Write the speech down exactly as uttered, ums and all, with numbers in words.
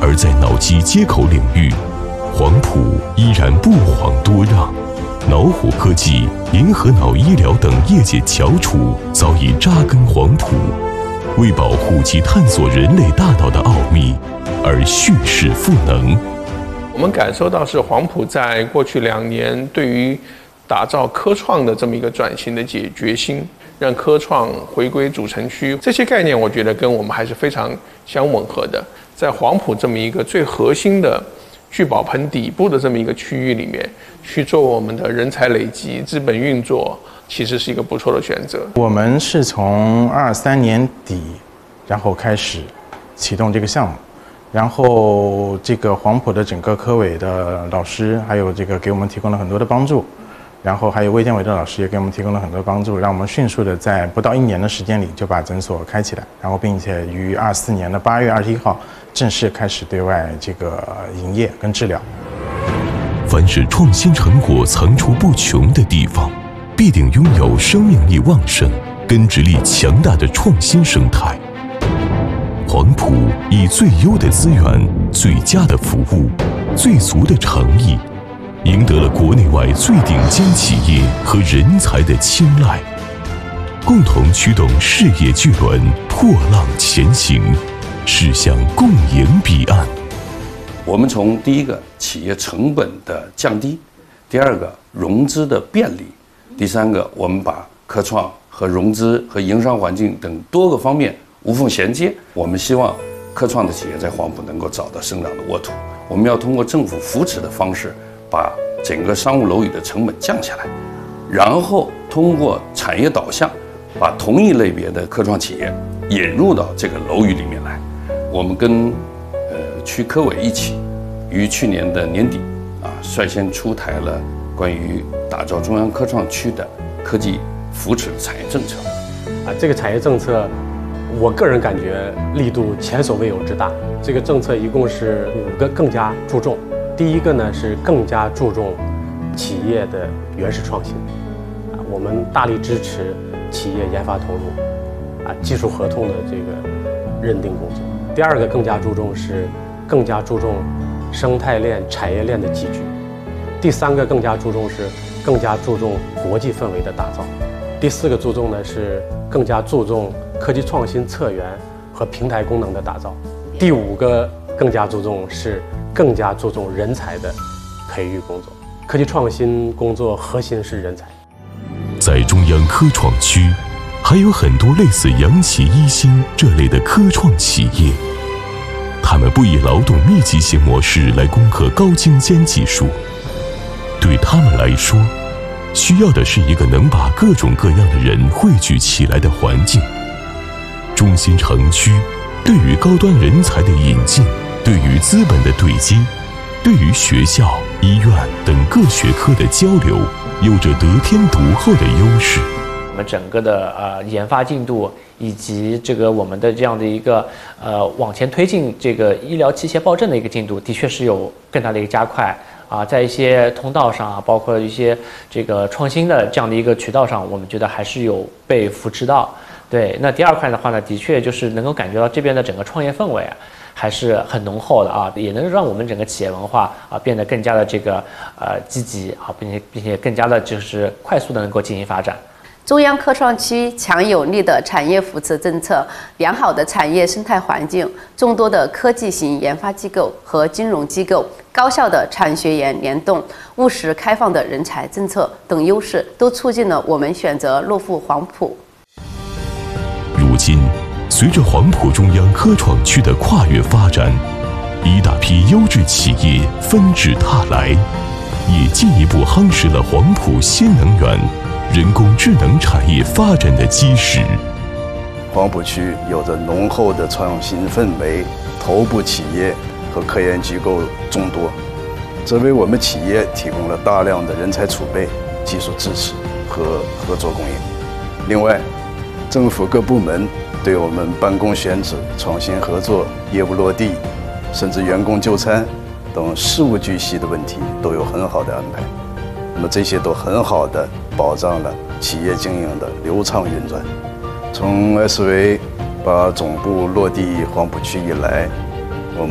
而在脑机接口领域，黄埔依然不遑多让。脑虎科技、银河脑医疗等业界翘楚早已扎根黄埔，为保护及探索人类大脑的奥秘而蓄势赋能。 我们感受到是黄埔在过去两年对于打造科创的这么一个转型的解决心，让科创回归主城区，这些概念我觉得跟我们还是非常相吻合的。在黄埔这么一个最核心的聚宝盆底部的这么一个区域里面，去做我们的人才累积、资本运作，其实是一个不错的选择。 我们是从二三年底，然后开始启动这个项目，然后这个黄埔的整个科委的老师，还有这个给我们提供了很多的帮助，然后还有卫健委的老师也给我们提供了很多帮助，让我们迅速的在不到一年的时间里就把诊所开起来，然后并且于二四年的八月二十一号正式开始对外这个营业跟治疗。 凡是创新成果层出不穷的地方，必定拥有生命力旺盛、根植力强大的创新生态。黄埔以最优的资源、最佳的服务、最足的诚意，赢得了国内外最顶尖企业和人才的青睐，共同驱动事业巨轮破浪前行，驶向共赢彼岸。 我们从第一个企业成本的降低，第二个融资的便利，第三个我们把科创和融资和营商环境等多个方面无缝衔接。我们希望科创的企业在黄埔能够找到生长的沃土。我们要通过政府扶持的方式，把整个商务楼宇的成本降下来，然后通过产业导向，把同一类别的科创企业引入到这个楼宇里面来。我们跟呃区科委一起，于去年的年底啊，率先出台了关于打造中央科创区的科技扶持的产业政策。 啊，这个产业政策，我个人感觉力度前所未有之大。这个政策一共是五个更加注重。第一个呢是更加注重企业的原始创新，啊，我们大力支持企业研发投入，啊，技术合同的这个认定工作。第二个更加注重是更加注重生态链、产业链的集聚。第三个更加注重是更加注重国际氛围的打造。第四个注重呢是更加注重科技创新策源和平台功能的打造。第五个更加注重是更加注重人才的培育工作。科技创新工作核心是人才。 在中央科创区，还有很多类似阳企一新这类的科创企业，他们不以劳动密集型模式来攻克高精尖技术，对他们来说，需要的是一个能把各种各样的人汇聚起来的环境。中心城区对于高端人才的引进，对于资本的对接，对于学校、医院等各学科的交流，有着得天独厚的优势。 我们整个的呃研发进度以及这个我们的这样的一个呃往前推进这个医疗器械报证的一个进度，的确是有更大的一个加快啊，在一些通道上啊，包括一些这个创新的这样的一个渠道上，我们觉得还是有被扶持到。对，那第二块的话呢，的确就是能够感觉到这边的整个创业氛围啊，还是很浓厚的啊，也能让我们整个企业文化啊变得更加的这个呃积极啊，并且并且更加的就是快速的能够进行发展。 中央科创区强有力的产业扶持政策、良好的产业生态环境、众多的科技型研发机构和金融机构、高效的产学研联动、务实开放的人才政策等优势，都促进了我们选择落户黄埔。 如今，随着黄埔中央科创区的跨越发展，一大批优质企业纷至沓来，也进一步夯实了黄埔新能源、人工智能产业发展的基石。 黄埔区有着浓厚的创新氛围，头部企业和科研机构众多，这为我们企业提供了大量的人才储备、技术支持和合作供应。另外，政府各部门对我们办公选址、创新合作、业务落地，甚至员工就餐等事无巨细的问题都有很好的安排。那么这些都很好的保障了企业经营的流畅运转。从 S V 把总部落地黄埔区以来，